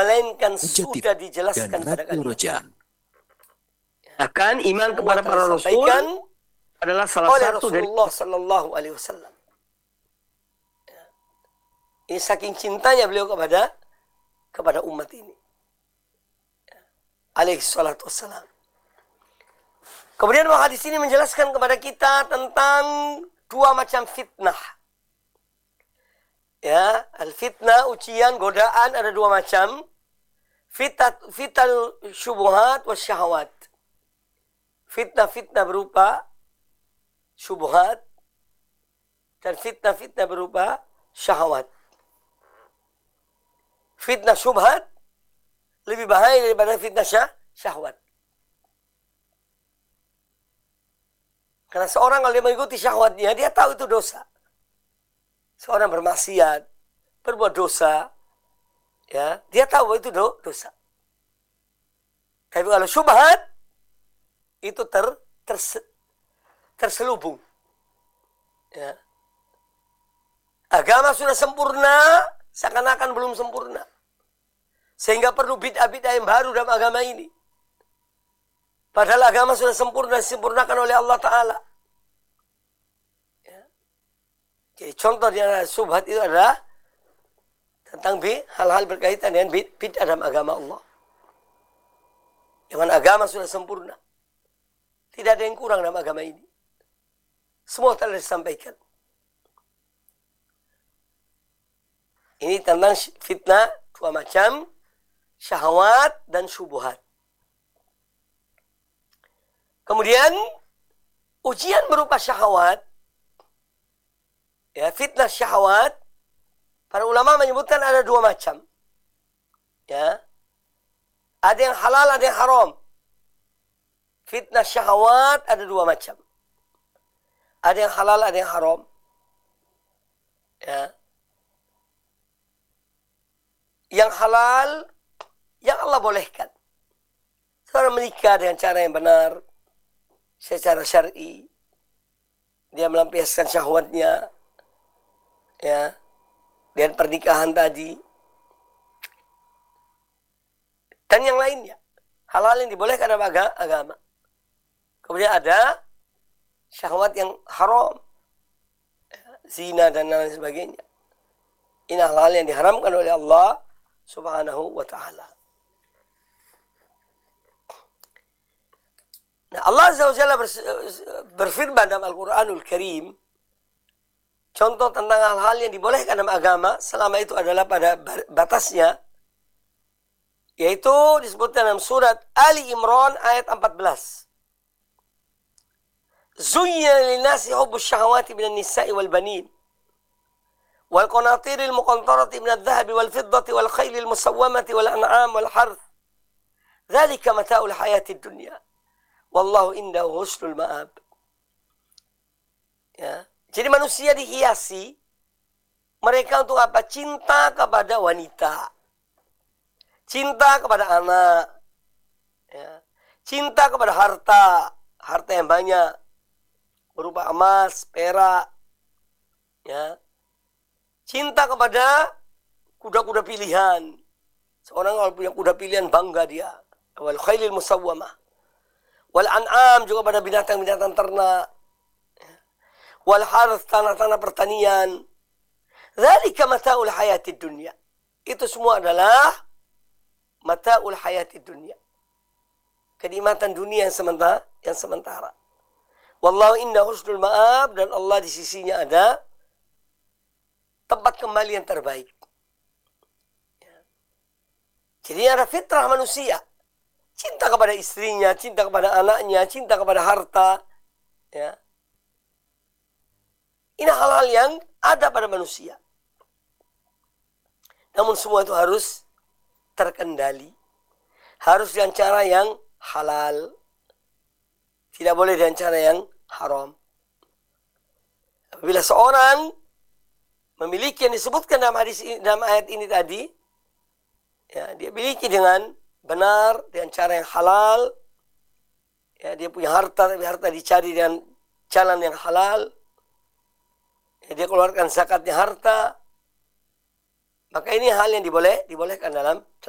melainkan sudah dijelaskan pada kalian. Akan iman kepada para rasul adalah salah satu dari Rasulullah Sallallahu Alaihi Wasallam. Ini saking cintanya beliau kepada umat ini. Alaihi salatu wassalam. Kemudian hadis ini menjelaskan kepada kita tentang dua macam fitnah. Ya, al-fitnah, ujian, godaan ada dua macam. Fital syubuhat wa syahwat. Fitnah-fitnah berupa syubuhat dan fitnah-fitnah berupa syahwat. Fitnah syubhat lebih bahaya daripada fitnah syahwat. Karena seorang kalau dia mengikuti syahwatnya, dia tahu itu dosa. Seorang bermaksiat, berbuat dosa, ya, dia tahu itu dosa. Tapi kalau syubhat, itu terselubung. Ya. Agama sudah sempurna, seakan-akan belum sempurna. Sehingga perlu bid'ah-bid'ah yang baru dalam agama ini. Padahal agama sudah sempurna, disempurnakan oleh Allah Ta'ala. Ya. Jadi contoh di antara syubhat itu adalah tentang hal-hal berkaitan dengan bid'ah dalam agama Allah. Yang agama sudah sempurna. Tidak ada yang kurang dalam agama ini. Semua telah disampaikan. Ini tentang fitnah dua macam, syahwat dan syubhat. Kemudian ujian berupa syahwat, ya, fitnah syahwat, para ulama menyebutkan ada dua macam. Ya. Ada yang halal, ada yang haram. Fitnah syahwat ada dua macam. Ada yang halal, ada yang haram. Ya. Yang halal, yang Allah bolehkan. Seorang menikah dengan cara yang benar, secara syar'i, dia melampiaskan syahwatnya, ya, dengan pernikahan tadi, dan yang lainnya, hal-hal yang dibolehkan dalam agama. Kemudian ada syahwat yang haram, zina dan lain sebagainya. Ini hal-hal yang diharamkan oleh Allah Subhanahu wa ta'ala. Nah, Allah Azza wa Jalla berfirman dalam Al-Quranul Karim, contoh tentang hal-hal yang dibolehkan dalam agama, selama itu adalah pada batasnya, yaitu disebutkan dalam surat Ali Imran ayat 14. Zuyyina linnasi hubbus syahawati minan nisa'i wal banin wal qanatiril muqantarati minadh dhahabi wal fiddati wal khaylil musawwamati wal an'am wal harth. Dzalika mata'ul hayatid dunya. Wallahu indahu husnul ma'ab. Ya. Jadi manusia dihiasi mereka untuk apa? Cinta kepada wanita, cinta kepada anak, ya. Cinta kepada harta yang banyak berupa emas, perak, ya. Cinta kepada kuda-kuda pilihan. Seorang kalau punya kuda pilihan bangga dia. Wal khailil musawwamah. Wal an'am, juga pada binatang-binatang ternak. Wal harth, tanah-tanah pertanian. Dzalika mata'ul hayatid dunya. Itu semua adalah mata'ul hayatid dunya. Kenikmatan dunia yang sementara. Wallahu inna husnul ma'ab, dan Allah di sisinya ada tempat kembali yang terbaik. Jadi ada fitrah manusia. Cinta kepada istrinya, cinta kepada anaknya, cinta kepada harta. Ya. Ini hal-hal yang ada pada manusia. Namun semua itu harus terkendali. Harus dengan cara yang halal. Tidak boleh dengan cara yang haram. Apabila seorang memiliki yang disebutkan dalam ayat ini tadi, ya, dia miliki dengan benar, dengan cara yang halal, ya, dia punya harta, tapi harta dicari dengan jalan yang halal, ya, dia keluarkan zakatnya harta, maka ini hal yang dibolehkan dalam